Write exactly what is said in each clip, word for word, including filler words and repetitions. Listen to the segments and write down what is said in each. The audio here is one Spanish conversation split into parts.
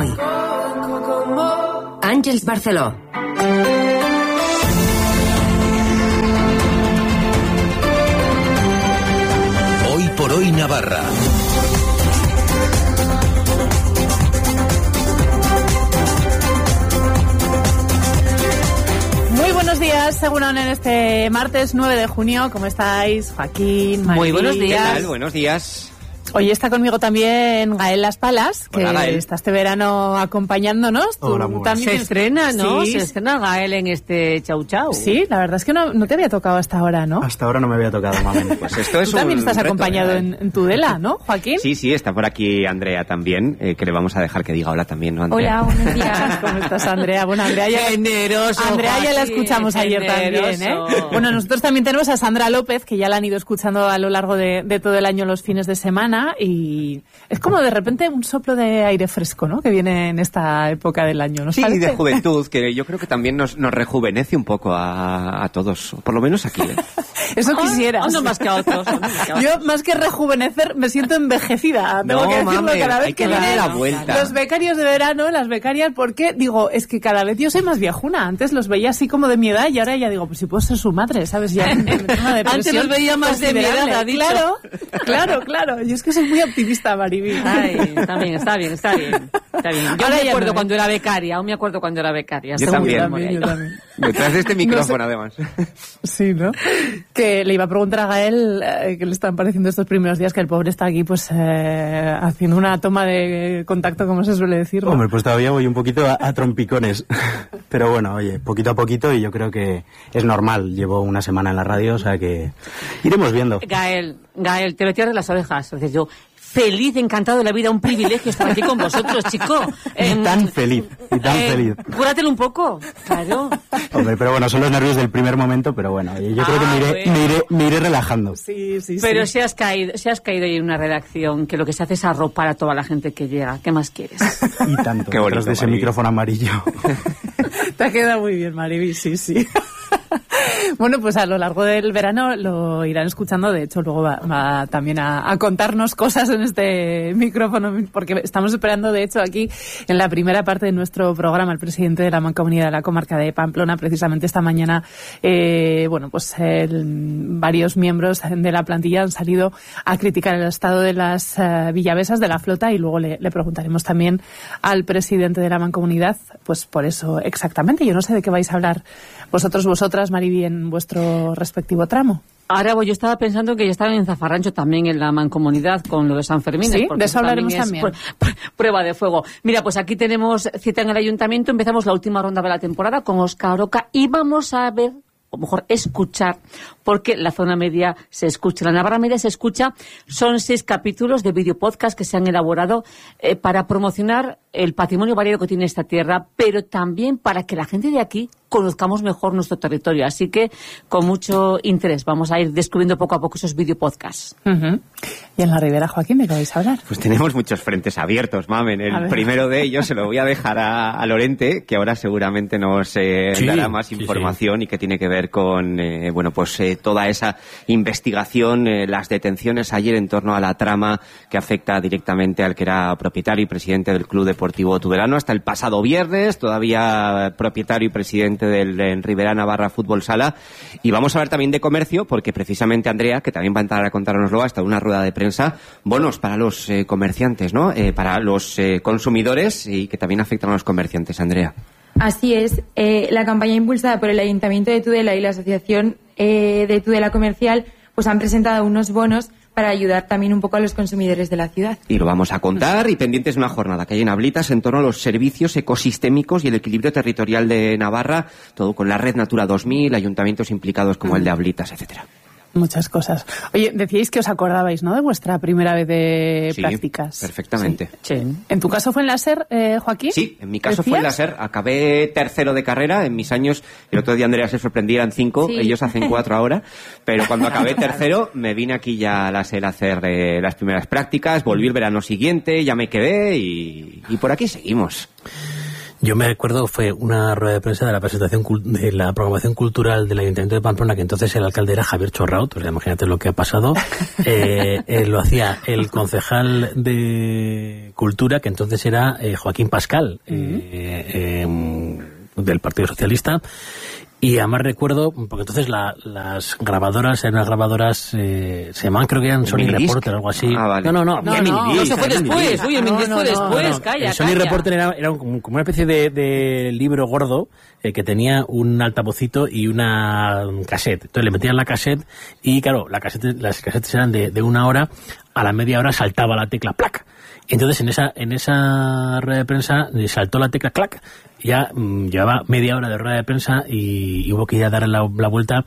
hoy. Àngels Barceló. Hoy por hoy Navarra. Muy buenos días, según en este martes nueve de junio. ¿Cómo estáis, Joaquín, María? Muy buenos días. ¿Qué tal? Buenos días. Hoy está conmigo también Gael Las Palas, que Hola, Gael. está este verano acompañándonos. Tú Hola, muy también Se estrena, ¿no? Sí. Se estrena Gael en este Chau Chau. Sí, la verdad es que no, no te había tocado hasta ahora, ¿no? Hasta ahora no me había tocado, mamen. Pues esto es Tú también un estás reto, acompañado ¿eh? en, en Tudela, ¿no, Joaquín? Sí, sí, está por aquí Andrea también, eh, que le vamos a dejar que diga hola también, ¿no, Andrea? Hola, buenos días. ¿Cómo estás, Andrea? Bueno, Andrea ya, Generoso, Andrea ya la Joaquín, escuchamos ayer también, ¿eh? generoso. Bueno, nosotros también tenemos a Sandra López, que ya la han ido escuchando a lo largo de, de todo el año los fines de semana, y es como de repente un soplo de aire fresco, ¿no? Que viene en esta época del año, ¿no? Sí, parece? de juventud, que yo creo que también nos, nos rejuvenece un poco a, a todos, por lo menos aquí, ¿eh? Eso quisieras. Ah, no más que a otros. No más que a otros. Yo, más que rejuvenecer, me siento envejecida. Tengo No, que decirlo mame, cada vez hay que que darle vienen la vuelta. los becarios de verano, las becarias, porque digo, es que cada vez yo soy más viejuna. Antes los veía así como de mi edad y ahora ya digo, pues si puedo ser su madre, ¿sabes? Ya en una depresión Antes los veía más de mi edad, considerable. ha dicho. Claro, claro, claro. Yo es que soy muy optimista, Mariby. Ay, está bien, está bien, está bien. Está bien. Yo Ahora me ya acuerdo no, ¿eh? cuando era becaria, aún me acuerdo cuando era becaria. Yo Seguro, también. María, Yo yo. también. Detrás de este micrófono, además. Sí, ¿no? Que le iba a preguntar a Gael eh, qué le están pareciendo estos primeros días, que el pobre está aquí pues eh, haciendo una toma de contacto, como se suele decir, ¿no? Hombre, pues todavía voy un poquito a, a trompicones. Pero bueno, oye, poquito a poquito y yo creo que es normal. Llevo una semana en la radio, o sea que iremos viendo. Gael, Gael, te lo tiras de las orejas. Entonces yo, feliz, encantado de la vida, un privilegio estar aquí con vosotros, chico. Y Em, tan feliz, y tan eh, feliz. Cúratelo un poco, claro. Hombre, pero bueno, son los nervios del primer momento, pero bueno, oye, yo creo que me iré, bueno. me iré, me iré relajando. Sí, sí, Pero sí. si has caído, si has caído ahí en una redacción que lo que se hace es arropar a toda la gente que llega. ¿Qué más quieres? Y tanto, Qué bonito, detrás de ese Mariby. micrófono amarillo. Te ha quedado muy bien, Mariby, sí, sí. Bueno, pues a lo largo del verano lo irán escuchando. De hecho, luego va, va también a, a contarnos cosas en este micrófono, porque estamos esperando, de hecho, aquí en la primera parte de nuestro programa, el presidente de la Mancomunidad de la Comarca de Pamplona. Precisamente esta mañana, eh, bueno, pues el, varios miembros de la plantilla han salido a criticar el estado de las uh, villavesas de la flota, y luego le, le preguntaremos también al presidente de la Mancomunidad, pues por eso exactamente. Yo no sé de qué vais a hablar vosotros, vosotras, Mariby, en vuestro respectivo tramo. Ahora, pues yo estaba pensando que ya estaban en Zafarrancho también, en la mancomunidad, con lo de San Fermín. Sí, de eso hablaremos también. Prueba de fuego. Mira, pues aquí tenemos cita en el ayuntamiento. Empezamos la última ronda de la temporada con Óscar Oca y vamos a ver, o mejor escuchar, porque la zona media se escucha, la Navarra media se escucha. Son seis capítulos de videopodcast que se han elaborado eh, para promocionar el patrimonio variado que tiene esta tierra, pero también para que la gente de aquí conozcamos mejor nuestro territorio. Así que con mucho interés vamos a ir descubriendo poco a poco esos videopodcasts. Uh-huh. Y en la Ribera, Joaquín, ¿de qué vais a hablar? Pues tenemos muchos frentes abiertos, mamen. El primero de ellos se lo voy a dejar a, a Lorente, que ahora seguramente nos eh, Sí, dará más sí, información y que tiene que ver con, eh, bueno, pues eh, toda esa investigación, eh, las detenciones ayer en torno a la trama que afecta directamente al que era propietario y presidente del Club Deportivo Tudelano hasta el pasado viernes, todavía propietario y presidente del, del Ribera Navarra Fútbol Sala. Y vamos a hablar también de comercio, porque precisamente Andrea, que también va a entrar a contárnoslo hasta una rueda de prensa, bonos para los eh, comerciantes, ¿no? Eh, para los eh, consumidores y que también afectan a los comerciantes, Andrea. Así es, eh, la campaña impulsada por el Ayuntamiento de Tudela y la Asociación eh, de Tudela Comercial pues han presentado unos bonos para ayudar también un poco a los consumidores de la ciudad. Y lo vamos a contar, y pendientes de una jornada que hay en Ablitas en torno a los servicios ecosistémicos y el equilibrio territorial de Navarra, todo con la Red Natura dos mil, ayuntamientos implicados como el de Ablitas, etcétera. Muchas cosas. Oye, decíais que os acordabais, ¿no?, de vuestra primera vez de Sí, prácticas. perfectamente. Sí. ¿En tu caso fue en la SER, eh, Joaquín? Sí, en mi caso fue en la ¿Decías? SER. Acabé tercero de carrera. En mis años, el otro día Andrea se sorprendía, eran cinco, Sí. ellos hacen cuatro ahora. Pero cuando acabé tercero, me vine aquí ya a la SER a hacer eh, las primeras prácticas. Volví el verano siguiente, ya me quedé y, y por aquí seguimos. Yo me acuerdo, fue una rueda de prensa de la presentación de la programación cultural del Ayuntamiento de Pamplona, que entonces el alcalde era Javier Chorraut, o sea, imagínate lo que ha pasado. eh, eh, lo hacía el concejal de Cultura, que entonces era eh, Joaquín Pascal, eh, eh, del Partido Socialista. Y además recuerdo, porque entonces la, las grabadoras eran las grabadoras, eh, se llamaban, creo que eran Sony Reporter o algo así. Ah, vale. No, no, no. No, no, eso fue después. Uy, el Minidisc fue después, calla, El Sony calla. Reporter era, era como, como una especie de, de libro gordo eh, que tenía un altavocito y una cassette. Entonces le metían la cassette y, claro, la cassette, las cassettes eran de, de una hora, a la media hora saltaba la tecla plac. Entonces en esa en esa rueda de prensa saltó la tecla clac, ya mmm, llevaba media hora de rueda de prensa y, y hubo que ir a darle la, la vuelta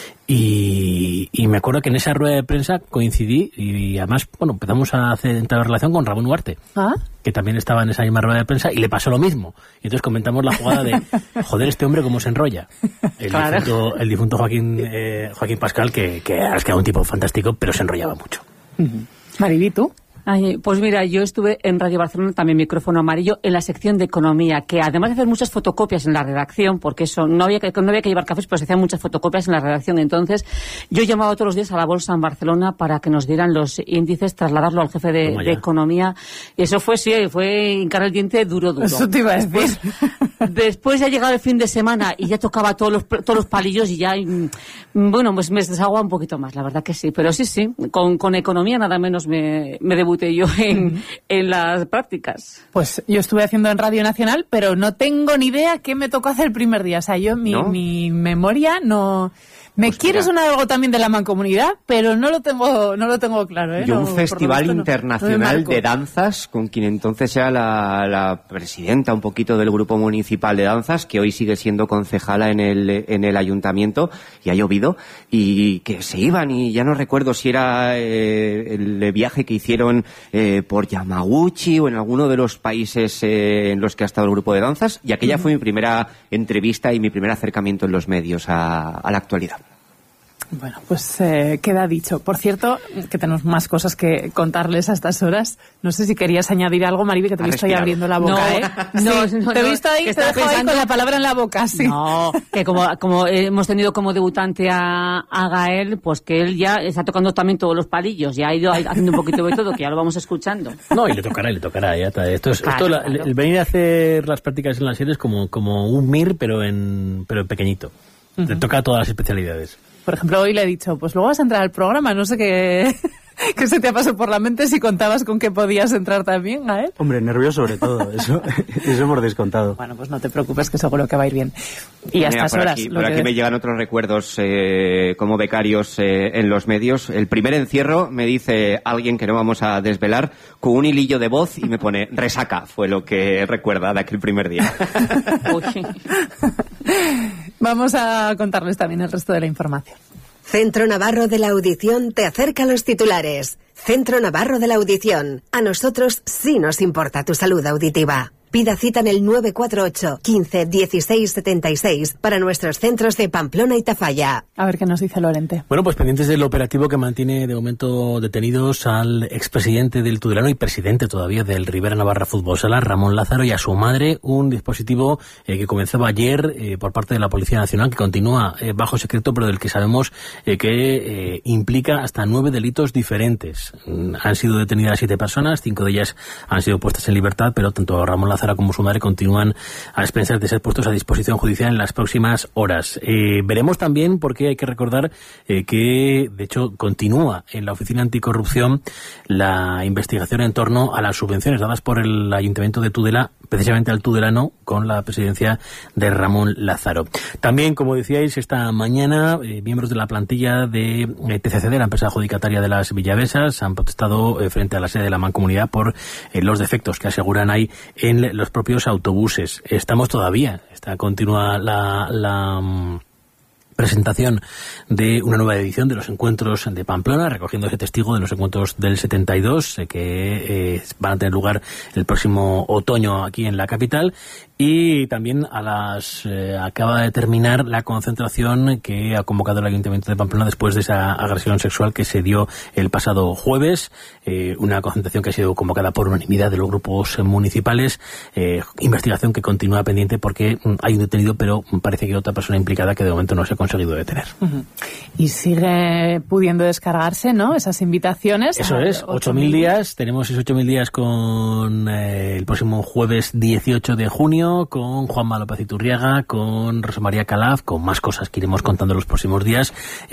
y, y me acuerdo que en esa rueda de prensa coincidí y, y además, bueno, empezamos a hacer entrar en relación con Ramón Huarte, ¿Ah? que también estaba en esa misma rueda de prensa y le pasó lo mismo. Y entonces comentamos la jugada de, joder, este hombre cómo se enrolla. El, Claro. difunto, el difunto Joaquín, eh, Joaquín Pascal, que, que es que era un tipo fantástico, pero se enrollaba mucho. Mariby, ¿tú? Ay, pues mira, yo estuve en Radio Barcelona, también micrófono amarillo, en la sección de economía, que además de hacer muchas fotocopias en la redacción, porque eso no había que, no había que llevar cafés, pero se hacían muchas fotocopias en la redacción. Entonces, yo llamaba todos los días a la bolsa en Barcelona para que nos dieran los índices, trasladarlo al jefe de, de economía. Y eso fue, sí, fue hincar el diente duro, duro. Eso te iba a decir. Después, después ya llegaba el fin de semana y ya tocaba todos los, todos los palillos y ya, y, bueno, pues me desahogaba un poquito más, la verdad que sí. Pero sí, sí, con, con economía nada menos me, me debuté yo en, en las prácticas. Pues yo estuve haciendo en Radio Nacional, pero no tengo ni idea qué me tocó hacer el primer día. O sea, yo, mi, ¿No? mi memoria no... Me Pues quiere mira. sonar algo también de la mancomunidad, pero no lo tengo, no lo tengo claro, ¿eh? Y un No, por lo festival visto no. internacional No me marco. de danzas con quien entonces era la, la presidenta un poquito del grupo municipal de danzas, que hoy sigue siendo concejala en el, en el ayuntamiento, y ha llovido, y que se iban, y ya no recuerdo si era eh, el viaje que hicieron eh, por Yamaguchi o en alguno de los países eh, en los que ha estado el grupo de danzas, y aquella fue mi primera entrevista y mi primer acercamiento en los medios a, a la actualidad. Bueno, pues eh, queda dicho. Por cierto, que tenemos más cosas que contarles a estas horas. No sé si querías añadir algo, Mariby, que te he A visto ahí respirar. abriendo la boca, No, ¿eh? no, Sí, no, te he no, visto ahí, que te he estaba dejado ahí pensando- con la palabra en la boca, sí. No, que como, como hemos tenido como debutante a, a Gael, pues que él ya está tocando también todos los palillos, ya ha ido haciendo un poquito de todo, que ya lo vamos escuchando. No, y le tocará, y le tocará. Ya está. Esto es, Claro, esto la- claro. el venir a hacer las prácticas en la serie es como, como un M I R, pero en, pero en pequeñito. Le toca todas las especialidades. Por ejemplo, hoy le he dicho, pues luego vas a entrar al programa, no sé qué, qué se te ha pasado por la mente, si contabas con que podías entrar también, ¿eh? Hombre, nervioso sobre todo, eso, eso por descontado. Bueno, pues no te preocupes, que seguro que va a ir bien. Y a Mira, estas por horas... aquí, lo por que aquí me de- llegan otros recuerdos eh, como becarios eh, en los medios. El primer encierro me dice alguien que no vamos a desvelar con un hilillo de voz y me pone resaca, fue lo que recuerda de aquel primer día. Uy. Vamos a contarles también el resto de la información. Centro Navarro de la Audición te acerca a los titulares. Centro Navarro de la Audición. A nosotros sí nos importa tu salud auditiva. Pida cita en el nueve cuatro ocho, quince, dieciséis, setenta y seis para nuestros centros de Pamplona y Tafalla. A ver qué nos dice Lorente. Bueno, pues pendientes del operativo que mantiene de momento detenidos al expresidente del Tudelano y presidente todavía del Rivera Navarra Fútbol Sala, Ramón Lázaro, y a su madre, un dispositivo eh, que comenzaba ayer eh, por parte de la Policía Nacional, que continúa eh, bajo secreto, pero del que sabemos eh, que eh, implica hasta nueve delitos diferentes. Mm, han sido detenidas siete personas, cinco de ellas han sido puestas en libertad, pero tanto Ramón Lázaro como su madre continúan a expensas de ser puestos a disposición judicial en las próximas horas. Eh, veremos también, porque hay que recordar eh, que, de hecho, continúa en la Oficina Anticorrupción la investigación en torno a las subvenciones dadas por el Ayuntamiento de Tudela, precisamente al Tudelano, con la presidencia de Ramón Lázaro. También, como decíais, esta mañana, eh, miembros de la plantilla de eh, T C C, de la empresa adjudicataria de las Villavesas, han protestado eh, frente a la sede de la Mancomunidad por eh, los defectos que aseguran hay en los propios autobuses. Estamos todavía, está continúa la, la, presentación de una nueva edición de los encuentros de Pamplona, recogiendo ese testigo de los encuentros del setenta y dos eh, que eh, van a tener lugar el próximo otoño aquí en la capital. Y también a las eh, acaba de terminar la concentración que ha convocado el Ayuntamiento de Pamplona después de esa agresión sexual que se dio el pasado jueves, eh, una concentración que ha sido convocada por unanimidad de los grupos municipales, eh, investigación que continúa pendiente porque mm, hay un detenido, pero parece que hay otra persona implicada que de momento no se ha conseguido detener. Uh-huh. Y sigue pudiendo descargarse, ¿no?, esas invitaciones. Eso es, ocho mil días, tenemos esos ocho mil días con eh, el próximo jueves dieciocho de junio, con Juanma López Iturriaga, con Rosa María Calaf, con más cosas que iremos contando los próximos días.